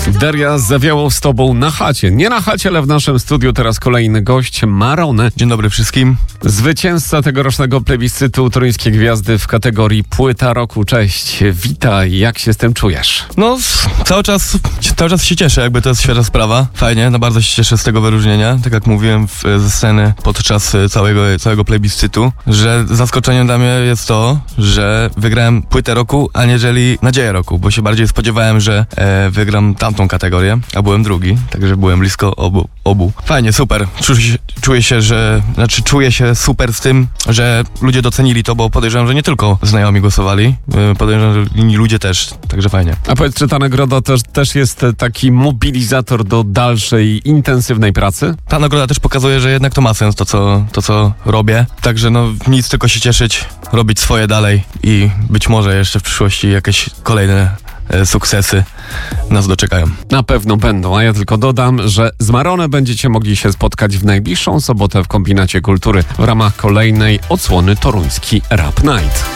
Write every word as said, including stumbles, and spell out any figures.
Daria, zawiało z tobą na chacie. Nie na chacie, ale w naszym studiu teraz kolejny gość, Marone. Dzień dobry wszystkim. Zwycięzca tegorocznego plebiscytu Toruńskie Gwiazdy w kategorii Płyta Roku. Cześć, witaj, jak się z tym czujesz? No, cały czas, cały czas się cieszę, jakby to jest świeża sprawa. Fajnie, no bardzo się cieszę z tego wyróżnienia. Tak jak mówiłem w, ze sceny podczas całego, całego plebiscytu, że zaskoczeniem dla mnie jest to, że wygrałem Płytę Roku, aniżeli Nadzieję Roku, bo się bardziej spodziewałem, że e, wygram tamtą kategorię, a byłem drugi, także byłem blisko obu. obu. Fajnie, super. Czuję się, czuję się, że, znaczy czuję się super z tym, że ludzie docenili to, bo podejrzewam, że nie tylko znajomi głosowali, e, podejrzewam, że inni ludzie też, także fajnie. A powiedz, czy ta nagroda też, też jest taki mobilizator do dalszej, intensywnej pracy? Ta nagroda też pokazuje, że jednak to ma sens, to co, to, co robię, także no nic, tylko się cieszyć, robić swoje dalej i być może jeszcze w przyszłości jakieś kolejne e, sukcesy nas doczekają. Na pewno będą, a ja tylko dodam, że z Marone będziecie mogli się spotkać w najbliższą sobotę w Kombinacie Kultury w ramach kolejnej odsłony Toruński Rap Night.